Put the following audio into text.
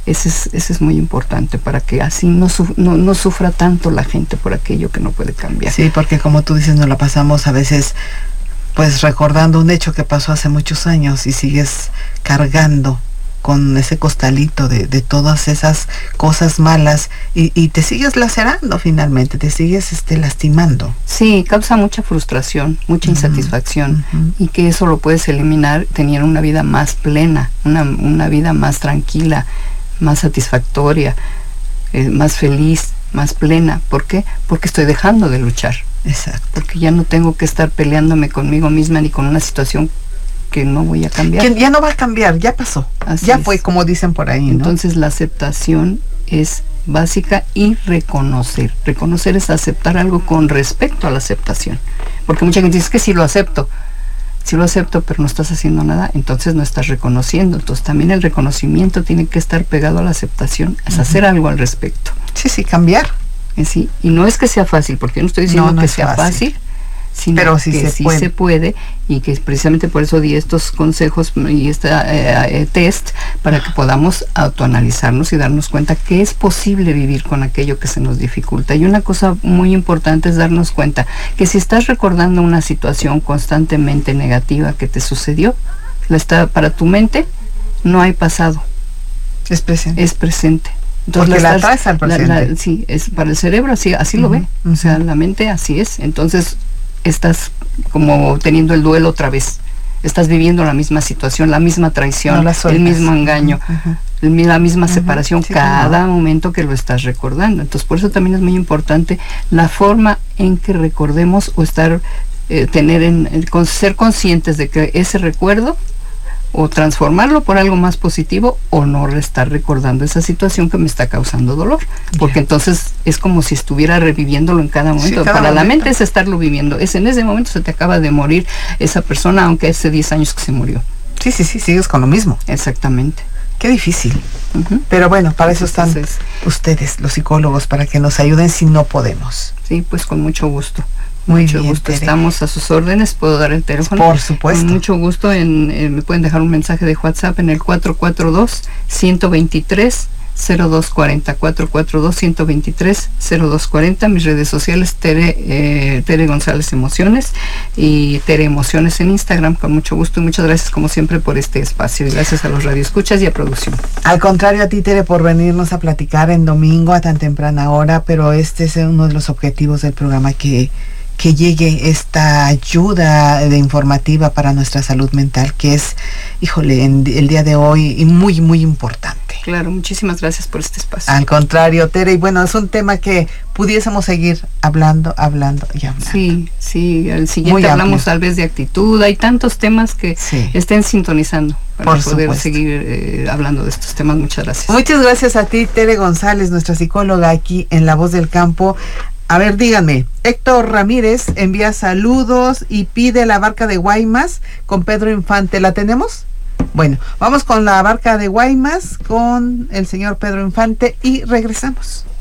Ese es muy importante para que así no sufra tanto la gente por aquello que no puede cambiar. Sí, porque como tú dices, nos la pasamos a veces pues recordando un hecho que pasó hace muchos años y sigues cargando con ese costalito de todas esas cosas malas y te sigues lacerando finalmente, te sigues lastimando. Sí, causa mucha frustración, mucha insatisfacción, y que eso lo puedes eliminar teniendo una vida más plena, una vida más tranquila, más satisfactoria, más feliz, más plena. ¿Por qué? Porque estoy dejando de luchar. Exacto. Porque ya no tengo que estar peleándome conmigo misma ni con una situación que no voy a cambiar. Que ya no va a cambiar, ya pasó. Así ya es. fue, como dicen por ahí, ¿no? Entonces la aceptación es básica, y reconocer. Reconocer es aceptar algo con respecto a la aceptación. Porque mucha gente dice que sí lo acepto, pero no estás haciendo nada, entonces no estás reconociendo. Entonces también el reconocimiento tiene que estar pegado a la aceptación, es hacer algo al respecto. Sí, cambiar. Sí, y no es que sea fácil, porque yo no estoy diciendo que sea fácil, sino pero sí que se puede, y que precisamente por eso di estos consejos y este test para que podamos autoanalizarnos y darnos cuenta que es posible vivir con aquello que se nos dificulta. Y una cosa muy importante es darnos cuenta que si estás recordando una situación constantemente negativa que te sucedió, para tu mente no hay pasado, es presente. Es presente. Entonces porque la traes al presente. Sí, es para el cerebro así lo ve, o sea, la mente así es. Entonces estás como teniendo el duelo otra vez, estás viviendo la misma situación, la misma traición, el mismo engaño, la misma separación, cada momento que lo estás recordando. Entonces por eso también es muy importante la forma en que recordemos, o estar ser conscientes de que ese recuerdo, o transformarlo por algo más positivo, o no estar recordando esa situación que me está causando dolor, porque entonces es como si estuviera reviviéndolo en cada momento. Para la mente es estarlo viviendo, es en ese momento se te acaba de morir esa persona, aunque hace 10 años que se murió. Sí, sigues con lo mismo. Exactamente. Qué difícil. Pero bueno, para eso están ustedes, los psicólogos, para que nos ayuden si no podemos. Sí, pues con mucho gusto. Mucho gusto, estamos a sus órdenes. ¿Puedo dar el teléfono? Por supuesto. Con mucho gusto. Me pueden dejar un mensaje de WhatsApp en el 442-123-0240. 442-123-0240. Mis redes sociales, Tere González Emociones y Tere Emociones en Instagram. Con mucho gusto y muchas gracias como siempre por este espacio, y gracias a los radioescuchas y a producción. Al contrario a ti, Tere, por venirnos a platicar en domingo a tan temprana hora, pero este es uno de los objetivos del programa, que llegue esta ayuda informativa para nuestra salud mental, que es, el día de hoy muy, muy importante. Claro, muchísimas gracias por este espacio. Al contrario, Tere, y bueno, es un tema que pudiésemos seguir hablando y hablando. Sí, el siguiente hablamos tal vez de actitud. Hay tantos temas que estén sintonizando para poder seguir hablando de estos temas. Muchas gracias. Muchas gracias a ti, Tere González, nuestra psicóloga aquí en La Voz del Campo. A ver, díganme, Héctor Ramírez envía saludos y pide La Barca de Guaymas con Pedro Infante. ¿La tenemos? Bueno, vamos con La Barca de Guaymas con el señor Pedro Infante y regresamos.